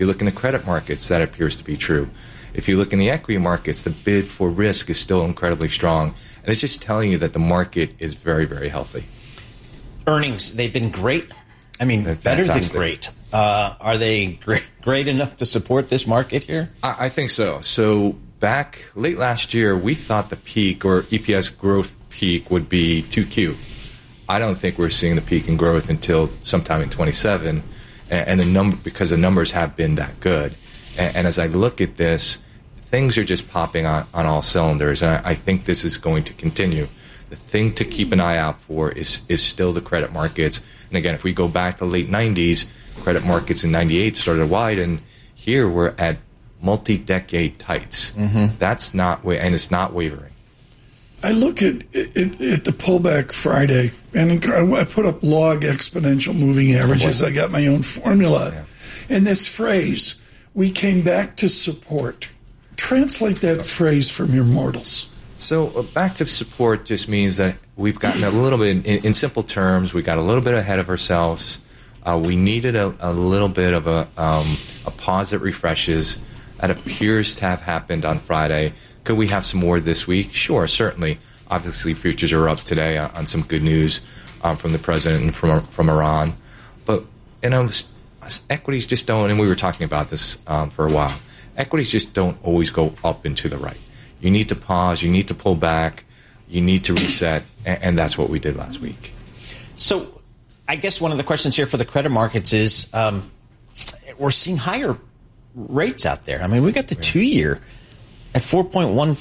you look in the credit markets, that appears to be true. If you look in the equity markets, the bid for risk is still incredibly strong. And it's just telling you that the market is very, very healthy. Earnings, they've been great. I mean, better than great. Are they great enough to support this market here? I think so. So back late last year, we thought the peak or EPS growth peak would be 2Q. I don't think we're seeing the peak in growth until sometime in 27, and because the numbers have been that good. And as I look at this, things are just popping on all cylinders, and I think this is going to continue. The thing to keep an eye out for is still the credit markets. And again, if we go back to late 90s, credit markets in 98 started to widen. Here we're at multi-decade tights. Mm-hmm. That's not, and it's not wavering. I look at the pullback Friday, and I put up log exponential moving averages. I got my own formula. Yeah. And this phrase, we came back to support. Translate that phrase from your mortals. So back to support just means that we've gotten a little bit, in simple terms, we got a little bit ahead of ourselves. We needed a little bit of a pause that refreshes. That appears to have happened on Friday. Could we have some more this week? Sure, certainly. Obviously, futures are up today on some good news from the president and from Iran. But, equities just don't, and we were talking about this for a while, equities just don't always go up and to the right. You need to pause, you need to pull back, you need to reset, and that's what we did last week. So I guess one of the questions here for the credit markets is we're seeing higher rates out there. I mean, we got the 2-year at 4.14%,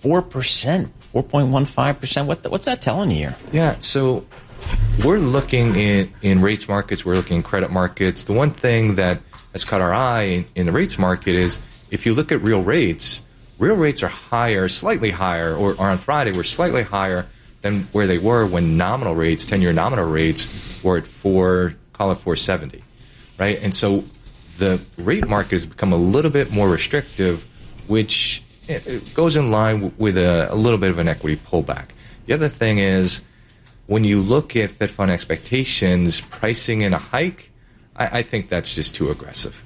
4.15%. What's that telling you here? Yeah, so we're looking in rates markets, we're looking in credit markets. The one thing that has caught our eye in the rates market is if you look at real rates are higher, slightly higher, or on Friday were slightly higher than where they were when nominal rates, 10-year nominal rates, were at 470, right? And so the rate market has become a little bit more restrictive, which it goes in line with a little bit of an equity pullback. The other thing is when you look at Fed fund expectations, pricing in a hike, I think that's just too aggressive.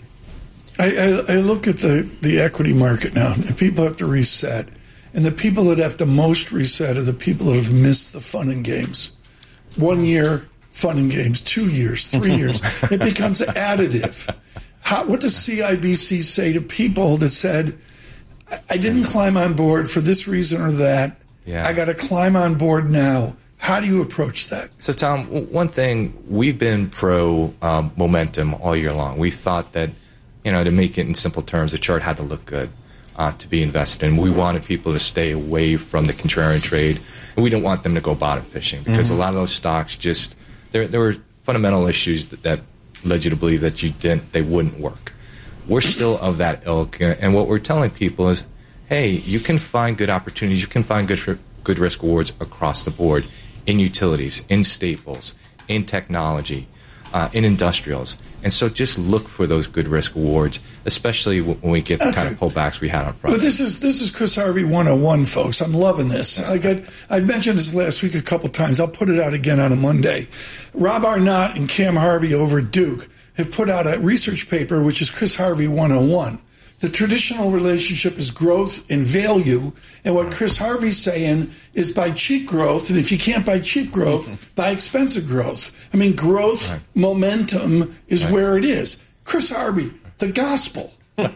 I look at the equity market now, and people have to reset. And the people that have to most reset are the people that have missed the fun and games. 1 year, fun and games, 2 years, 3 years. It becomes additive. What does CIBC say to people that said, I didn't climb on board for this reason or that. Yeah. I got to climb on board now. How do you approach that? So, Tom, one thing, we've been pro momentum all year long. We thought that, to make it in simple terms, the chart had to look good to be invested in. We wanted people to stay away from the contrarian trade, and we didn't want them to go bottom fishing because a lot of those stocks just, there were fundamental issues that led you to believe that they wouldn't work. We're still of that ilk, and what we're telling people is, hey, you can find good opportunities, you can find good risk rewards across the board in utilities, in staples, in technology, in industrials. And so just look for those good risk rewards, especially when we get the kind of pullbacks we had on Friday. But this is Chris Harvey 101, folks. I'm loving this. I've mentioned this last week a couple times. I'll put it out again on a Monday. Rob Arnott and Cam Harvey over at Duke have put out a research paper, which is Chris Harvey 101. The traditional relationship is growth and value, and what Chris Harvey's saying is buy cheap growth, and if you can't buy cheap growth, buy expensive growth. I mean, growth, momentum is where it is. Chris Harvey, the gospel.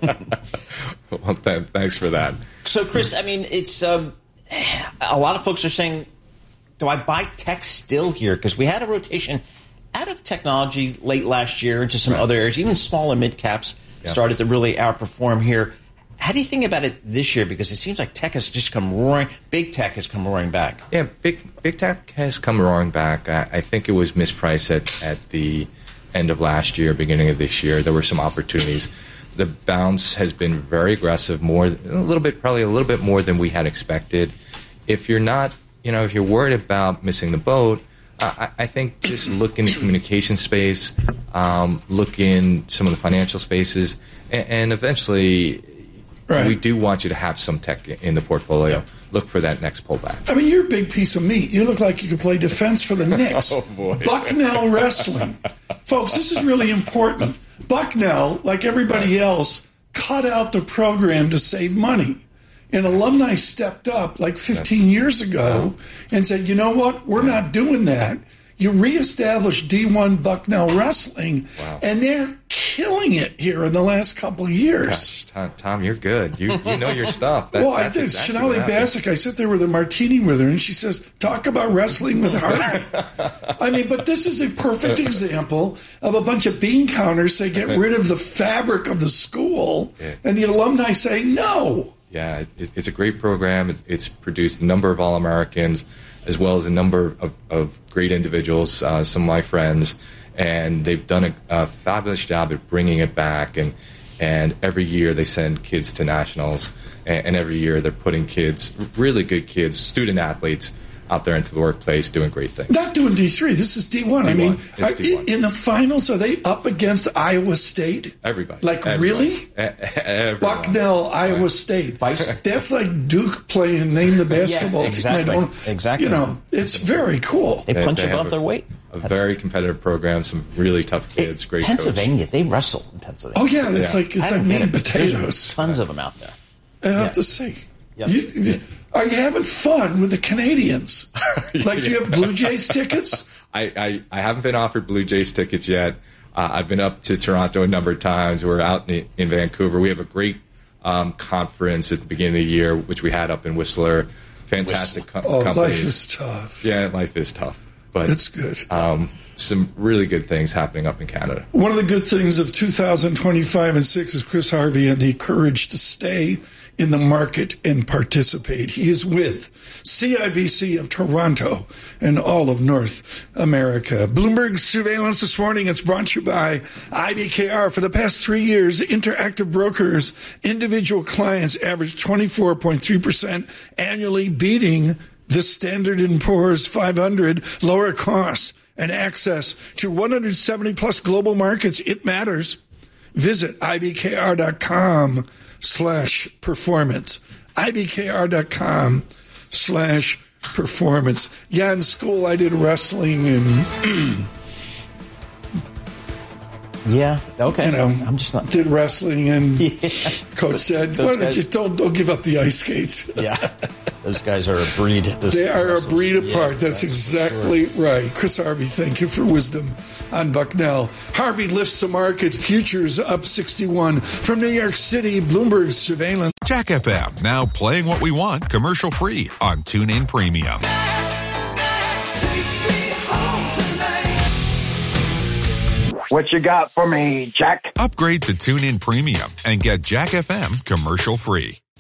Well, thanks for that. So, Chris, I mean, it's a lot of folks are saying, do I buy tech still here? Because we had a rotation out of technology late last year into some other areas, even small and mid caps. Started to really outperform here. How do you think about it this year? Because it seems like tech has just come roaring. Big tech has come roaring back. Yeah, big tech has come roaring back. I think it was mispriced at the end of last year, beginning of this year. There were some opportunities. The bounce has been very aggressive, probably a little bit more than we had expected. If you're not, if you're worried about missing the boat, I think just look in the communication space, look in some of the financial spaces, and eventually Right. So we do want you to have some tech in the portfolio. Yeah. Look for that next pullback. I mean, you're a big piece of meat. You look like you could play defense for the Knicks. Oh, boy. Bucknell Wrestling. Folks, this is really important. Bucknell, like everybody else, cut out the program to save money. And alumni stepped up like 15 years ago and said, you know what? We're not doing that. You reestablished D1 Bucknell Wrestling, and they're killing it here in the last couple of years. Gosh, Tom, you're good. You know your stuff. I did. Exactly Shonali Bassick, I sit there with a martini with her, and she says, talk about wrestling with Harvey. I mean, but this is a perfect example of a bunch of bean counters say, get rid of the fabric of the school, and the alumni say, no. Yeah, it's a great program. It's produced a number of All-Americans, as well as a number of great individuals, some of my friends, and they've done a fabulous job at bringing it back. And every year they send kids to nationals, and every year they're putting kids, really good kids, student athletes, out there into the workplace doing great things. Not doing D3. This is D1. I mean, D1. In the finals, are they up against Iowa State? Everybody. Really? Everyone. Bucknell, Iowa State. That's like Duke playing name the basketball team. Exactly. You know, it's very cool. They punch above their weight. A very competitive program, some really tough kids, great Pennsylvania, coach. They wrestle in Pennsylvania. Oh, yeah, it's like meat and potatoes. There's tons of them out there. I have to say. Yep. Are you having fun with the Canadians? Like, do you have Blue Jays tickets? I haven't been offered Blue Jays tickets yet. I've been up to Toronto a number of times. We're out in Vancouver. We have a great conference at the beginning of the year, which we had up in Whistler. Fantastic companies. Life is tough. Yeah, life is tough. But it's good. Some really good things happening up in Canada. One of the good things of 2025 and 6 is Chris Harvey had the courage to stay in the market and participate. He is with CIBC of Toronto and all of North America. Bloomberg Surveillance this morning. It's brought to you by IBKR. For the past 3 years, Interactive Brokers individual clients averaged 24.3% annually, beating the Standard & Poor's 500. Lower costs and access to 170-plus global markets. It matters. Visit IBKR.com/performance. IBKR.com/performance. Yeah, in school I did wrestling and yeah, okay. You know, I'm just not did wrestling and coach said, "Why don't you don't give up the ice skates?" Yeah, those guys are a breed. They are a breed apart. That's exactly right. Chris Harvey, thank you for wisdom on Bucknell. Harvey lifts the market. Futures up 61 from New York City. Bloomberg Surveillance. Jack FM now playing what we want commercial free on TuneIn Premium. What you got for me, Jack? Upgrade to TuneIn Premium and get Jack FM commercial free.